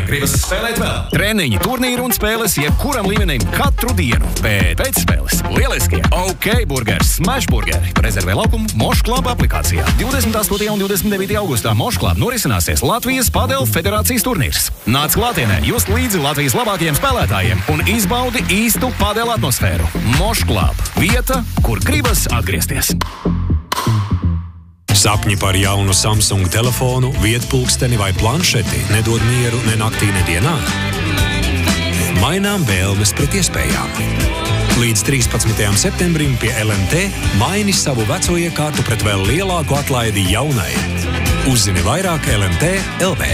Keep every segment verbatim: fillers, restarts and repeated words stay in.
gribas spēlēt vēl? Treniņi, turnīri un spēles jebkuram līmenim katru dienu. Bet pēcspēles lieliskie OK burgers, smash burgeri. Rezervē laukumu Mosh Club aplikācijā. divdesmit astotajā un divdesmit devītajā augustā Mosh Club norisināsies Latvijas padel federācijas turnīrs. Nāc klātienē, just līdzi Latvijas labākajiem spēlētājiem un izbaudi īstu padel atmosfēru. Mosh Club. Vieta, kur gribas atgriezties. Sapņi par jaunu Samsung telefonu, vietpulksteni vai planšeti nedod mieru ne naktī, ne dienā? Mainām vēlmes pret iespējām. Līdz trīspadsmitajam septembrim pie L M T maini savu veco iekārtu pret vēl lielāku atlaidi jaunai. Uzzini vairāk L M T L V.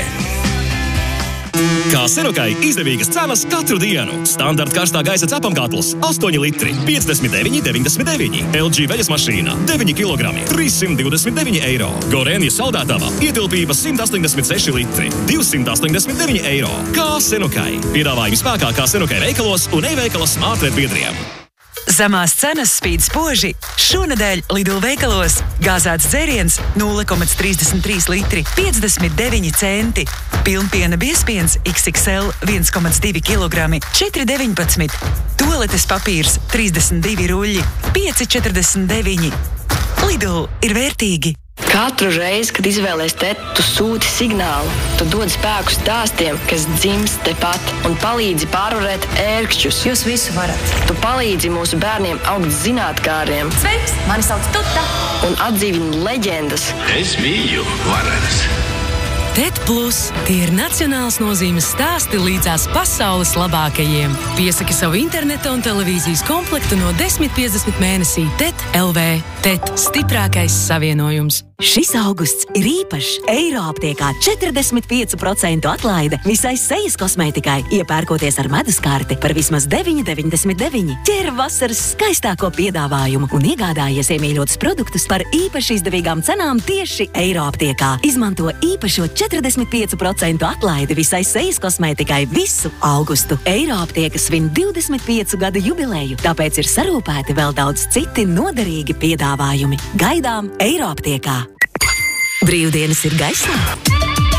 Kā Serokai izdevīgas cenas katru dienu. Standarta karstā gaisa cepamkatls astoņi litri, piecdesmit deviņi deviņdesmit deviņi. L G veļas mašīna deviņi kilogrami, trīssimt divdesmit deviņi eiro. Gorēnija saldētava ietilpība simt astoņdesmit seši litri, divsimt astoņdesmit deviņi eiro. Kā Serokai. Piedāvājumi spēkā kā Serokai veikalos un e-veikala smartred biedriem. Zemās cenas spīd spoži. Šonedēļ Lidl veikalos gāzēts dzēriens nulle komats trīsdesmit trīs litri, piecdesmit deviņi centi. Pilnpiena biezpiens X X L viens komats divi kilogrami, četri deviņpadsmit. Tualetes papīrs trīsdesmit divi ruļļi, pieci četrdesmit deviņi. Lidl ir vērtīgi. Katru reizi, kad izvēlies teti, tu sūti signālu. Tu dod spēku stāstiem, kas dzimst tepat un palīdzi pārvarēt ērkšķus. Jūs visu varat. Tu palīdzi mūsu bērniem augt zinātkāriem. Sveiks, mani sauc Tuta. Un atdzīvini leģendas. Es biju varens. Tet Plus – tie ir nacionāls nozīmes stāsti līdzās pasaules labākajiem. Piesaki savu interneta un televīzijas komplektu no desmit piecdesmit mēnesī Tet L V. Tet – stiprākais savienojums. Šis augusts ir īpašs. Eiroaptiekā četrdesmit pieci procenti atlaide visai sejas kosmētikai, iepērkoties ar meduskarti par vismaz deviņi deviņdesmit deviņi. Ķer vasaras skaistāko piedāvājumu un iegādājies iemīļotus produktus par īpaši izdevīgām cenām tieši Eiroaptiekā. Izmanto īpašo četrdesmit pieci procenti atlaidi visai sejas kosmētikai visu augustu. Eiroaptieka svin divdesmit piecu gadu jubileju, tāpēc ir sarūpēti vēl daudz citi noderīgi piedāvājumi. Gaidām Eiroaptiekā. Brīvdienas ir gaisā.